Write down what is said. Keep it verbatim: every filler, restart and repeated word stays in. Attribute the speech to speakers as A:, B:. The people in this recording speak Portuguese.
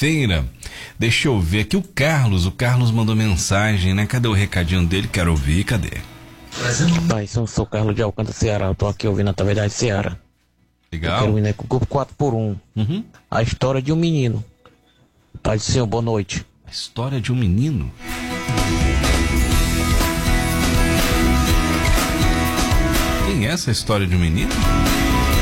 A: quinta-feira. Deixa eu ver aqui o Carlos. O Carlos mandou mensagem, né? Cadê o recadinho dele? Quero ouvir, cadê?
B: Rapaz, eu sou Carlos de Alcântara, Ceará. Eu tô aqui ouvindo através da Ceará.
A: Legal.
B: Eu quero ir, né, com o grupo quatro por um.
A: Uhum.
B: A história de um menino. Pai do Senhor, boa noite.
A: A história de um menino? Quem é essa história de um menino?